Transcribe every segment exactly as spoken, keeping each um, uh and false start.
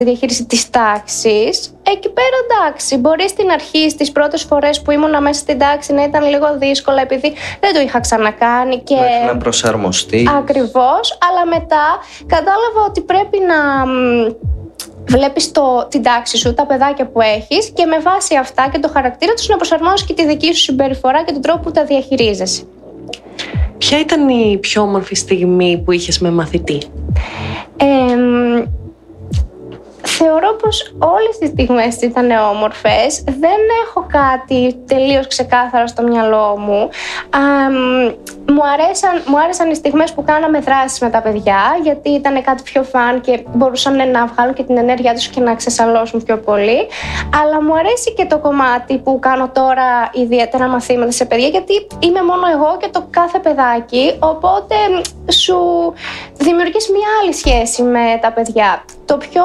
τη διαχείριση της τάξης. Εκεί πέρα εντάξει, μπορεί στην αρχή, στις πρώτες φορές που ήμουνα μέσα στην τάξη να ήταν λίγο δύσκολα επειδή δεν το είχα ξανακάνει και... Μέχρι να προσαρμοστεί. Ακριβώς, αλλά μετά κατάλαβα ότι πρέπει να βλέπεις το, την τάξη σου, τα παιδάκια που έχεις και με βάση αυτά και το χαρακτήρα τους να προσαρμόσεις και τη δική σου συμπεριφορά και τον τρόπο που τα διαχειρίζεσαι. Ποια ήταν η πιο όμορφη στιγμή που είχες με μαθητή? Ε, Θεωρώ πως όλες τις στιγμές ήταν όμορφες. Δεν έχω κάτι τελείως ξεκάθαρο στο μυαλό μου. Α, μου, αρέσαν, μου άρεσαν οι στιγμές που κάναμε δράσεις με τα παιδιά, γιατί ήταν κάτι πιο φαν και μπορούσαν να βγάλουν και την ενέργειά τους και να ξεσαλώσουν πιο πολύ. Αλλά μου αρέσει και το κομμάτι που κάνω τώρα ιδιαίτερα μαθήματα σε παιδιά, γιατί είμαι μόνο εγώ και το κάθε παιδάκι, οπότε σου δημιουργείς μια άλλη σχέση με τα παιδιά. Το πιο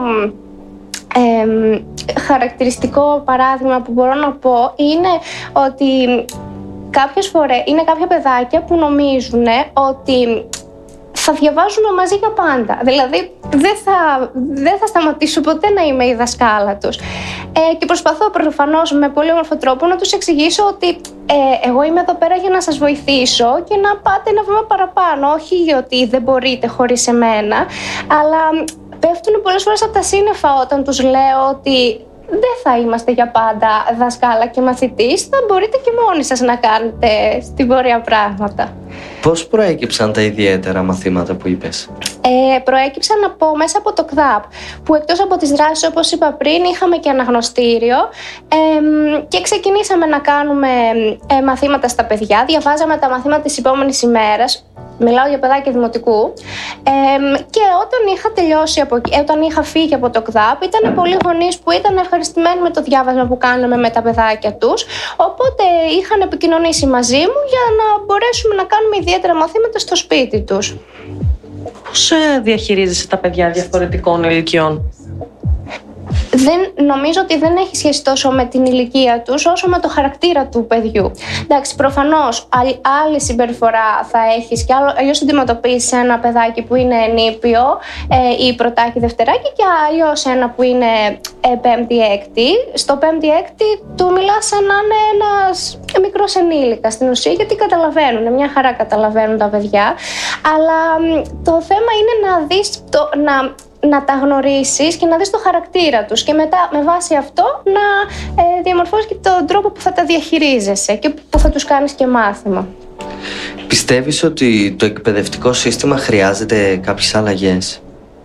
ε, χαρακτηριστικό παράδειγμα που μπορώ να πω είναι ότι κάποιες φορές είναι κάποια παιδάκια που νομίζουν ότι θα διαβάζουμε μαζί για πάντα. Δηλαδή δεν θα, δεν θα σταματήσω ποτέ να είμαι η δασκάλα τους. Ε, και προσπαθώ προφανώς με πολύ όμορφο τρόπο να τους εξηγήσω ότι ε, εγώ είμαι εδώ πέρα για να σας βοηθήσω και να πάτε ένα βήμα παραπάνω. Όχι ότι δεν μπορείτε χωρίς εμένα, αλλά πέφτουν πολλές φορές από τα σύννεφα όταν τους λέω ότι δεν θα είμαστε για πάντα δασκάλα και μαθητής, θα μπορείτε και μόνοι σας να κάνετε στην πορεία πράγματα. Πώς προέκυψαν τα ιδιαίτερα μαθήματα που είπες? Ε, προέκυψαν από, μέσα από το ΚΔΑΠ, που εκτός από τις δράσεις, όπως είπα πριν, είχαμε και αναγνωστήριο ε, και ξεκινήσαμε να κάνουμε ε, μαθήματα στα παιδιά. Διαβάζαμε τα μαθήματα της επόμενης ημέρας. Μιλάω για παιδάκια δημοτικού. Ε, και όταν είχα τελειώσει, από, όταν είχα φύγει από το ΚΔΑΠ, ήταν πολλοί γονείς που ήταν ευχαριστημένοι με το διάβασμα που κάναμε με τα παιδάκια τους. Οπότε είχαν επικοινωνήσει μαζί μου για να μπορέσουμε να κάνουμε ιδιαίτερα μαθήματα στο σπίτι τους. Πώς διαχειρίζεσαι τα παιδιά διαφορετικών ηλικιών? Δεν, νομίζω ότι δεν έχει σχέση τόσο με την ηλικία τους όσο με το χαρακτήρα του παιδιού. Εντάξει, προφανώς άλλη συμπεριφορά θα έχεις και αλλιώς αντιμετωπίζεις ένα παιδάκι που είναι ενήπιο ε, ή πρωτάκι δευτεράκι και αλλιώς ένα που είναι ε, πέμπτη έκτη. Στο πέμπτη έκτη του μιλάς σαν να είναι ένας μικρός ενήλικας στην ουσία, γιατί καταλαβαίνουν, μια χαρά καταλαβαίνουν τα παιδιά. Αλλά το θέμα είναι να δεις το, να να τα γνωρίσεις και να δεις το χαρακτήρα τους και μετά με βάση αυτό να ε, διαμορφώσεις και τον τρόπο που θα τα διαχειρίζεσαι και που θα τους κάνεις και μάθημα. Πιστεύεις ότι το εκπαιδευτικό σύστημα χρειάζεται κάποιες αλλαγές?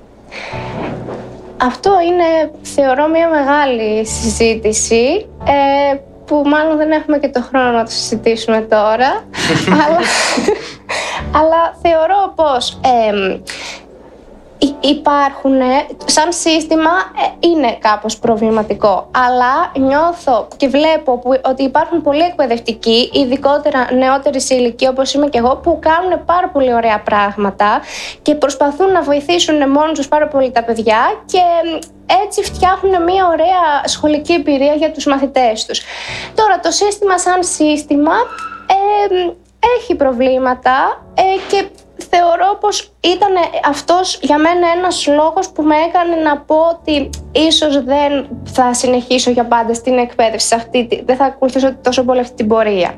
Αυτό είναι, θεωρώ, μια μεγάλη συζήτηση ε, που μάλλον δεν έχουμε και το χρόνο να το συζητήσουμε τώρα αλλά, αλλά θεωρώ πως ε, υπάρχουν, σαν σύστημα είναι κάπως προβληματικό, αλλά νιώθω και βλέπω που, ότι υπάρχουν πολλοί εκπαιδευτικοί, ειδικότερα νεότεροι σε ηλικία όπως είμαι και εγώ, που κάνουν πάρα πολύ ωραία πράγματα και προσπαθούν να βοηθήσουν μόνοι τους πάρα πολύ τα παιδιά και έτσι φτιάχνουν μια ωραία σχολική εμπειρία για τους μαθητές τους. Τώρα το σύστημα σαν σύστημα ε, έχει προβλήματα ε, και θεωρώ πως ήταν αυτός για μένα ένας λόγος που με έκανε να πω ότι ίσως δεν θα συνεχίσω για πάντα στην εκπαίδευση αυτή, δεν θα ακολουθήσω τόσο πολύ αυτή την πορεία.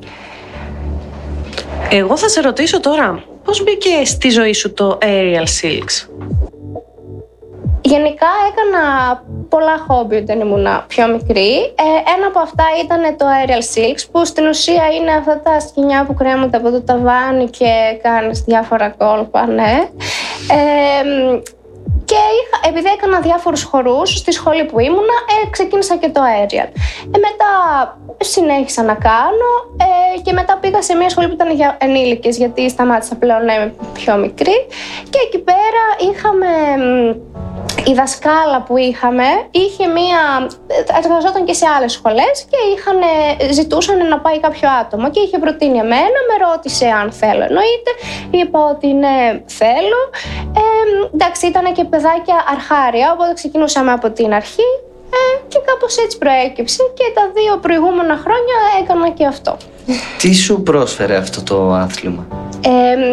Εγώ θα σε ρωτήσω τώρα, πώς μπήκε στη ζωή σου το Aerial Silks? Γενικά έκανα πολλά χόμπι όταν ήμουν πιο μικρή. Ε, ένα από αυτά ήταν το Aerial Silks, που στην ουσία είναι αυτά τα σκοινιά που κρέμονται από το ταβάνι και κάνεις διάφορα κόλπα, ναι. Ε, και είχα, επειδή έκανα διάφορους χορούς στη σχολή που ήμουνα, ε, ξεκίνησα και το Aerial. Ε, μετά συνέχισα να κάνω ε, και μετά πήγα σε μια σχολή που ήταν για ενήλικες, γιατί σταμάτησα πλέον να είμαι πιο μικρή. Και εκεί πέρα είχαμε... Η δασκάλα που είχαμε είχε μία, εργαζόταν και σε άλλες σχολές και είχαν, ζητούσαν να πάει κάποιο άτομο και είχε προτείνει εμένα, με ρώτησε αν θέλω, εννοείται, είπα ότι ναι, θέλω. Ε, εντάξει, ήταν και παιδάκια αρχάρια, οπότε ξεκινούσαμε από την αρχή ε, και κάπως έτσι προέκυψε και τα δύο προηγούμενα χρόνια έκανα και αυτό. Τι σου πρόσφερε αυτό το άθλημα? Ε,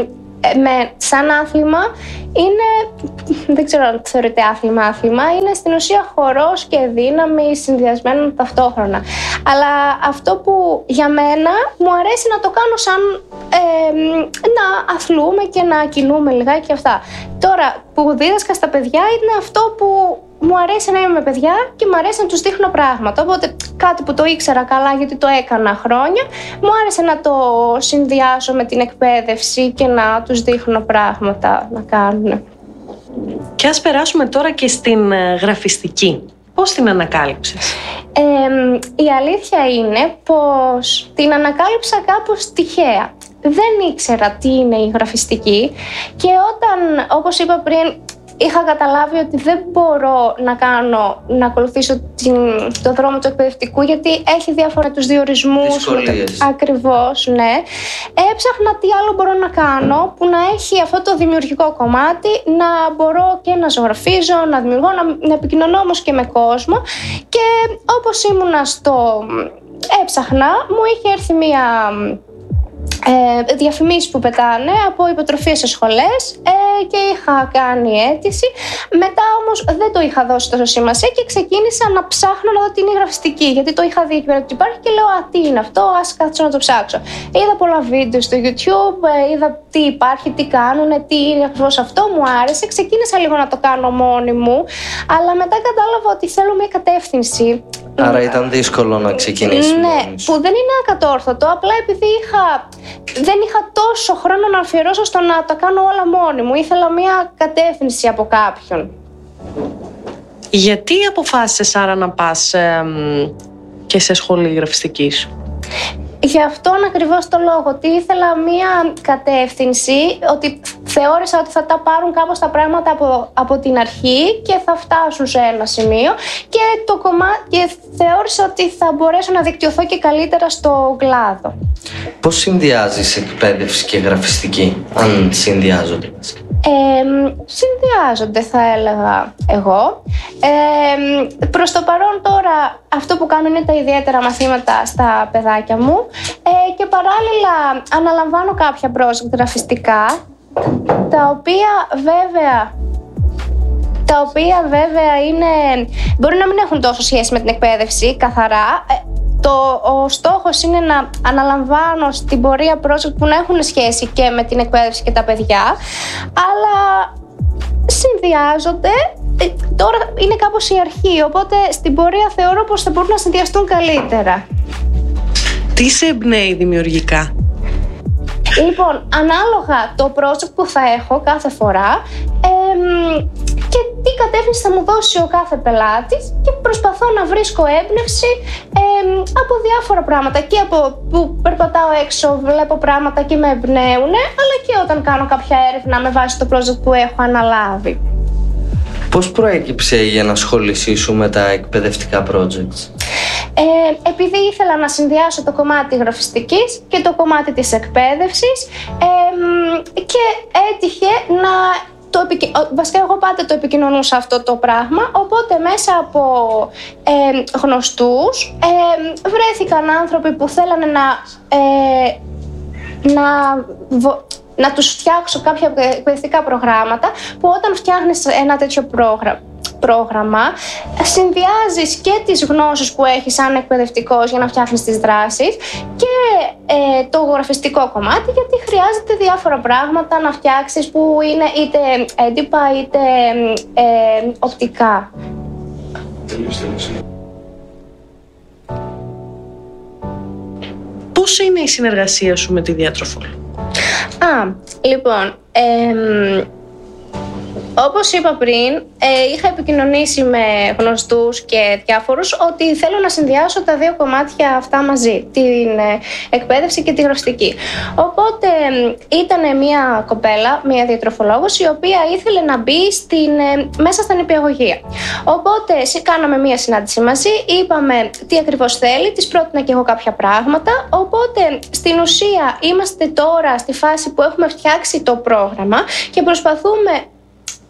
με, σαν άθλημα είναι, δεν ξέρω αν θεωρείται άθλημα άθλημα, είναι στην ουσία χορός και δύναμη συνδυασμένων ταυτόχρονα. Αλλά αυτό που για μένα μου αρέσει να το κάνω σαν ε, να αθλούμε και να κινούμε λιγάκι και αυτά. Τώρα που δίδασκα στα παιδιά είναι αυτό που μου αρέσει να είμαι με παιδιά και μου αρέσει να τους δείχνω πράγματα. Οπότε κάτι που το ήξερα καλά γιατί το έκανα χρόνια, μου άρεσε να το συνδυάσω με την εκπαίδευση και να τους δείχνω πράγματα να κάνουν. Και ας περάσουμε τώρα και στην γραφιστική. Πώς την ανακάλυψες? Ε, η αλήθεια είναι πως την ανακάλυψα κάπως τυχαία. Δεν ήξερα τι είναι η γραφιστική και όταν, όπως είπα πριν, είχα καταλάβει ότι δεν μπορώ να κάνω, να ακολουθήσω την, το δρόμο του εκπαιδευτικού γιατί έχει διάφορα τους διορισμούς. Δυσκολίες. Ακριβώς, ναι. Έψαχνα τι άλλο μπορώ να κάνω που να έχει αυτό το δημιουργικό κομμάτι, να μπορώ και να ζωγραφίζω, να δημιουργώ, να, να επικοινωνώ όμως και με κόσμο. Και όπως ήμουνα στο έψαχνα, μου είχε έρθει μία... Ε, διαφημίσεις που πετάνε από υποτροφίες σε σχολές ε, και είχα κάνει αίτηση. Μετά όμως δεν το είχα δώσει τόσο σημασία και ξεκίνησα να ψάχνω να δω τι είναι η γραφιστική, γιατί το είχα δει εκεί πέρα ότι υπάρχει και λέω α, τι είναι αυτό, ας κάτσω να το ψάξω. Είδα πολλά βίντεο στο YouTube, ε, είδα τι υπάρχει, τι κάνουν, τι είναι ακριβώς αυτό, μου άρεσε. Ξεκίνησα λίγο να το κάνω μόνη μου, αλλά μετά κατάλαβα ότι θέλω μια κατεύθυνση. Άρα ήταν δύσκολο να ξεκινήσει. Ναι, που δεν είναι ακατόρθωτο, απλά επειδή είχα, δεν είχα τόσο χρόνο να αφιερώσω στο να τα κάνω όλα μόνη μου. Ήθελα μια κατεύθυνση από κάποιον. Γιατί αποφάσισες άρα να πας ε, και σε σχολή γραφιστικής? Γι' αυτόν ακριβώς το λόγο, ότι ήθελα μία κατεύθυνση, ότι θεώρησα ότι θα τα πάρουν κάπως τα πράγματα από, από την αρχή και θα φτάσουν σε ένα σημείο και, το κομμά... και θεώρησα ότι θα μπορέσω να δικτυωθώ και καλύτερα στο κλάδο. Πώς συνδυάζεις εκπαίδευση και γραφιστική, αν συνδυάζονται? Ε, συνδυάζονται θα έλεγα εγώ. Ε, προς το παρόν τώρα αυτό που κάνω είναι τα ιδιαίτερα μαθήματα στα παιδάκια μου ε, και παράλληλα αναλαμβάνω κάποια project γραφιστικά τα οποία βέβαια τα οποία βέβαια είναι, μπορεί να μην έχουν τόσο σχέση με την εκπαίδευση καθαρά. Το, ο στόχος είναι να αναλαμβάνω στην πορεία project που να έχουν σχέση και με την εκπαίδευση και τα παιδιά, αλλά συνδυάζονται. Τώρα είναι κάπως η αρχή, οπότε στην πορεία θεωρώ πως θα μπορούν να συνδυαστούν καλύτερα. Τι σε εμπνέει δημιουργικά? Λοιπόν, ανάλογα το project που θα έχω κάθε φορά εμ, και τι κατεύθυνση θα μου δώσει ο κάθε πελάτης και προσπαθώ να βρίσκω έμπνευση εμ, από διάφορα πράγματα και από που περπατάω έξω, βλέπω πράγματα και με εμπνέουν, αλλά και όταν κάνω κάποια έρευνα με βάση το project που έχω αναλάβει. Πώς προέκυψε η ενασχόλησή σου με τα εκπαιδευτικά projects? Ε, επειδή ήθελα να συνδυάσω το κομμάτι γραφιστικής και το κομμάτι της εκπαίδευσης ε, και έτυχε να το επικοι... βασικά εγώ πάντα το επικοινωνούσα αυτό το πράγμα, οπότε μέσα από ε, γνωστούς ε, βρέθηκαν άνθρωποι που θέλανε να, ε, να, να τους φτιάξω κάποια εκπαιδευτικά προγράμματα, που όταν φτιάχνεις ένα τέτοιο πρόγραμμα πρόγραμμα, συνδυάζεις και τις γνώσεις που έχεις σαν εκπαιδευτικός για να φτιάχνεις τις δράσεις και ε, το γραφιστικό κομμάτι, γιατί χρειάζεται διάφορα πράγματα να φτιάξεις που είναι είτε έντυπα είτε ε, οπτικά. Πώς είναι η συνεργασία σου με τη Διατροφόλ? Α, λοιπόν, ε, όπως είπα πριν, ε, είχα επικοινωνήσει με γνωστούς και διάφορους ότι θέλω να συνδυάσω τα δύο κομμάτια αυτά μαζί, την ε, εκπαίδευση και τη γραφιστική. Οπότε ε, ήταν μια κοπέλα, μια διατροφολόγος, η οποία ήθελε να μπει στην, ε, μέσα στα νηπιαγωγεία. Οπότε κάναμε μια συνάντηση μαζί, είπαμε τι ακριβώς θέλει, της πρότεινα και εγώ κάποια πράγματα. Οπότε στην ουσία είμαστε τώρα στη φάση που έχουμε φτιάξει το πρόγραμμα και προσπαθούμε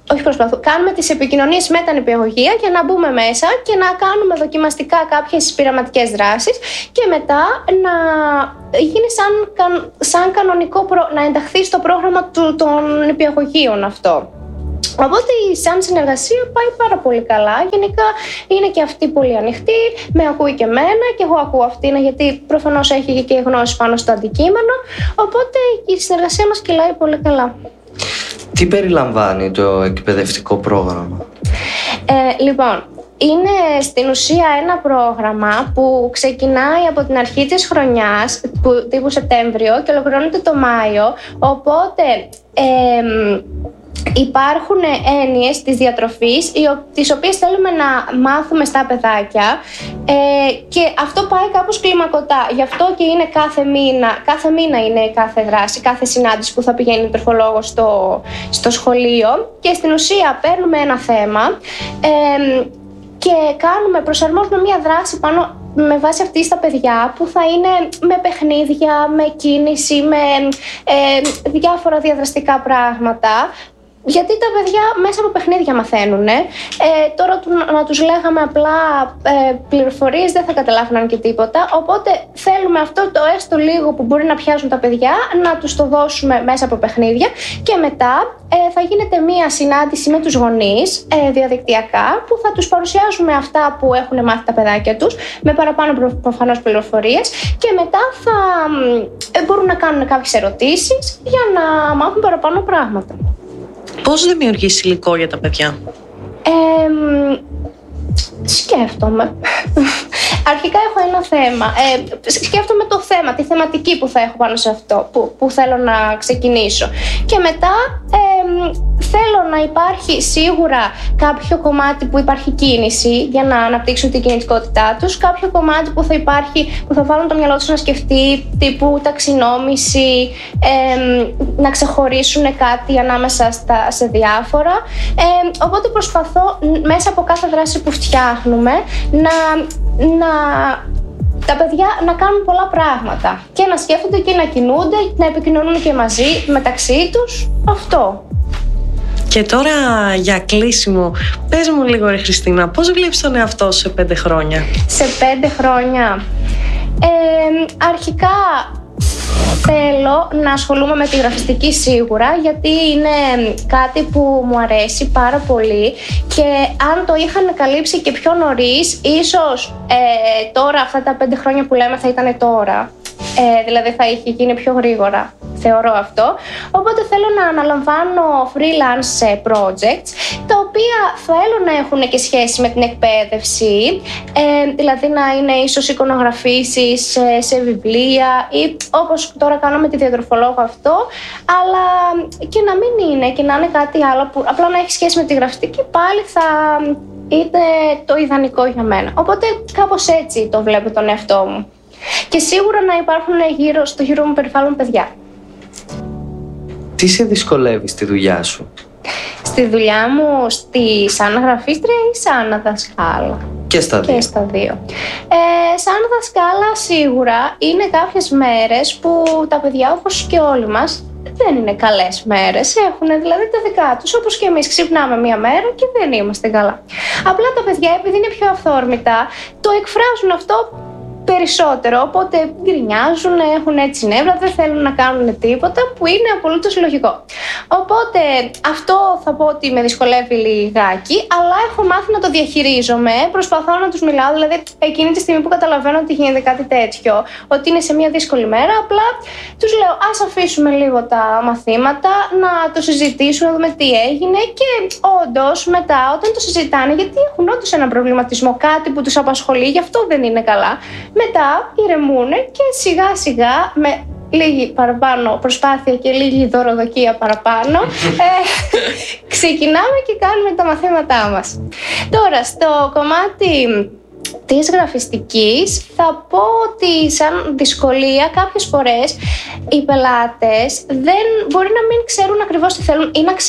όχι προσπαθούμε, κάνουμε τις επικοινωνίες με τα νηπιαγωγεία για να μπούμε μέσα και να κάνουμε δοκιμαστικά κάποιες πειραματικές δράσεις και μετά να γίνει σαν, σαν κανονικό, προ, να ενταχθεί στο πρόγραμμα του, των νηπιαγωγείων αυτό. Οπότε σαν συνεργασία πάει πάρα πολύ καλά. Γενικά είναι και αυτή πολύ ανοιχτή, με ακούει και εμένα και εγώ ακούω αυτήν, γιατί προφανώς έχει και γνώση πάνω στο αντικείμενο. Οπότε η συνεργασία μας κυλάει πολύ καλά. Τι περιλαμβάνει το εκπαιδευτικό πρόγραμμα? Ε, λοιπόν, είναι στην ουσία ένα πρόγραμμα που ξεκινάει από την αρχή της χρονιάς, που, τύπου Σεπτέμβριο, και ολοκληρώνεται το Μάιο. Οπότε ε, υπάρχουν έννοιες της διατροφής, τις οποίες θέλουμε να μάθουμε στα παιδάκια, ε, και αυτό πάει κάπως κλιμακωτά. Γι' αυτό και είναι κάθε μήνα, κάθε μήνα είναι κάθε δράση, κάθε συνάντηση που θα πηγαίνει ο τροφολόγος στο, στο σχολείο, και στην ουσία παίρνουμε ένα θέμα ε, και κάνουμε, προσαρμόζουμε μια δράση πάνω με βάση αυτή στα παιδιά, που θα είναι με παιχνίδια, με κίνηση, με ε, διάφορα διαδραστικά πράγματα. Γιατί τα παιδιά μέσα από παιχνίδια μαθαίνουν. Ε, τώρα να τους λέγαμε απλά ε, πληροφορίες δεν θα καταλάβαιναν και τίποτα. Οπότε θέλουμε αυτό το έστω λίγο που μπορεί να πιάσουν τα παιδιά να τους το δώσουμε μέσα από παιχνίδια. Και μετά ε, θα γίνεται μία συνάντηση με τους γονείς ε, διαδικτυακά, που θα τους παρουσιάζουμε αυτά που έχουν μάθει τα παιδάκια τους, με παραπάνω προφανώς πληροφορίες. Και μετά θα ε, μπορούν να κάνουν κάποιες ερωτήσεις για να μάθουν παραπάνω πράγματα. Πώς δημιουργείς υλικό για τα παιδιά? Ε, σκέφτομαι. Αρχικά έχω ένα θέμα. Ε, σκέφτομαι το θέμα, τη θεματική που θα έχω πάνω σε αυτό, που, που θέλω να ξεκινήσω. Και μετά ε, θέλω να υπάρχει σίγουρα κάποιο κομμάτι που υπάρχει κίνηση για να αναπτύξουν την κινητικότητά τους, κάποιο κομμάτι που θα υπάρχει, που θα βάλουν το μυαλό τους να σκεφτεί, τύπου ταξινόμηση, ε, να ξεχωρίσουν κάτι ανάμεσα στα, σε διάφορα. Ε, οπότε προσπαθώ μέσα από κάθε δράση που φτιάχνουμε να, να τα παιδιά να κάνουν πολλά πράγματα και να σκέφτονται και να κινούνται, να επικοινωνούν και μαζί μεταξύ τους. Αυτό. Και τώρα για κλείσιμο, πες μου λίγο ρε Χριστίνα, πώς βλέπεις τον εαυτό σου σε πέντε χρόνια? Σε πέντε χρόνια ε, αρχικά θέλω να ασχολούμαι με τη γραφιστική σίγουρα, γιατί είναι κάτι που μου αρέσει πάρα πολύ, και αν το είχαν καλύψει και πιο νωρίς, ίσως ε, τώρα αυτά τα πέντε χρόνια που λέμε θα ήταν τώρα. Ε, δηλαδή θα είχε γίνει πιο γρήγορα, θεωρώ αυτό. Οπότε θέλω να αναλαμβάνω freelance projects, τα οποία θέλω να έχουν και σχέση με την εκπαίδευση, ε, δηλαδή να είναι ίσως εικονογραφήσεις σε, σε βιβλία, ή όπως τώρα κάνω με τη διατροφολόγο αυτό, αλλά και να μην είναι, και να είναι κάτι άλλο που απλά να έχει σχέση με τη γραφιστική, πάλι θα είναι το ιδανικό για μένα. Οπότε κάπως έτσι το βλέπω τον εαυτό μου. Και σίγουρα να υπάρχουν γύρω, στο γύρω μου περιβάλλον παιδιά. Τι σε δυσκολεύει στη δουλειά σου? Στη δουλειά μου, στη, σαν γραφίστρια ή σαν δασκάλα? Και στα δύο. Και στα δύο. Ε, σαν δασκάλα σίγουρα είναι κάποιες μέρες που τα παιδιά, όπως και όλοι μας, δεν είναι καλές μέρες. Έχουν δηλαδή τα δικά τους, όπως και εμείς ξυπνάμε μία μέρα και δεν είμαστε καλά. Απλά τα παιδιά, επειδή είναι πιο αυθόρμητα, το εκφράζουν αυτό περισσότερο, οπότε γκρινιάζουν, έχουν έτσι νεύρα, δεν θέλουν να κάνουν τίποτα, που είναι απολύτως λογικό. Οπότε αυτό θα πω ότι με δυσκολεύει λιγάκι, αλλά έχω μάθει να το διαχειρίζομαι, προσπαθώ να τους μιλάω, δηλαδή εκείνη τη στιγμή που καταλαβαίνω ότι γίνεται κάτι τέτοιο, ότι είναι σε μια δύσκολη μέρα, απλά τους λέω ας αφήσουμε λίγο τα μαθήματα, να το συζητήσουμε, να δούμε τι έγινε, και όντως μετά όταν το συζητάνε, γιατί έχουν όντως ένα προβληματισμό, κάτι που τους απασχολεί, γι' αυτό δεν είναι καλά, μετά ηρεμούνε και σιγά σιγά με λίγη παραπάνω προσπάθεια και λίγη δωροδοκία παραπάνω ε, ξεκινάμε και κάνουμε τα μαθήματά μας. Τώρα στο κομμάτι της γραφιστικής θα πω ότι σαν δυσκολία κάποιες φορές οι πελάτες δεν μπορεί να μην ξέρουν ακριβώς τι θέλουν ή να ξέρουν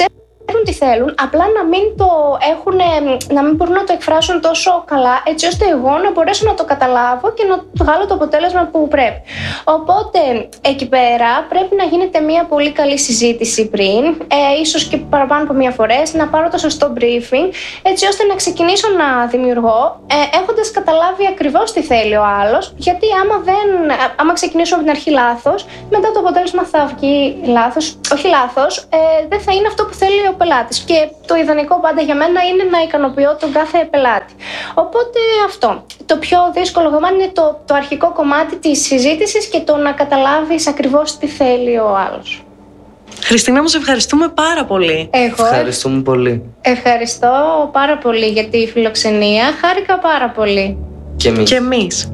τι θέλουν, απλά να μην το έχουν, να μην μπορούν να το εκφράσουν τόσο καλά, έτσι ώστε εγώ να μπορέσω να το καταλάβω και να βγάλω το αποτέλεσμα που πρέπει. Οπότε εκεί πέρα πρέπει να γίνεται μια πολύ καλή συζήτηση πριν, ε, ίσως και παραπάνω από μία φορές, να πάρω το σωστό briefing, έτσι ώστε να ξεκινήσω να δημιουργώ, ε, έχοντας καταλάβει ακριβώς τι θέλει ο άλλος, γιατί άμα, δεν, άμα ξεκινήσω από την αρχή λάθος, μετά το αποτέλεσμα θα βγει λάθος, όχι λάθος, ε, δεν θα είναι αυτό που θέλει ο πελάτης. Και το ιδανικό πάντα για μένα είναι να ικανοποιώ τον κάθε πελάτη. Οπότε αυτό. Το πιο δύσκολο κομμάτι είναι το, το αρχικό κομμάτι της συζήτησης και το να καταλάβεις ακριβώς τι θέλει ο άλλος. Χριστίνα, μου σε ευχαριστούμε πάρα πολύ. Εγώ ευχαριστούμε πολύ. Ευχαριστώ πάρα πολύ για τη φιλοξενία. Χάρηκα πάρα πολύ. Και εμείς. Και εμείς.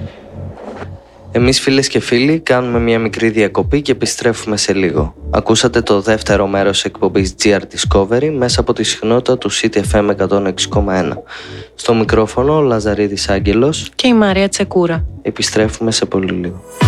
Εμείς φίλες και φίλοι κάνουμε μια μικρή διακοπή και επιστρέφουμε σε λίγο. Ακούσατε το δεύτερο μέρος εκπομπής τζι αρ Discovery μέσα από τη συχνότητα του City εφ εμ εκατόν έξι κόμμα ένα. Στο μικρόφωνο ο Λαζαρίδης Άγγελος και η Μαρία Τσεκούρα. Επιστρέφουμε σε πολύ λίγο.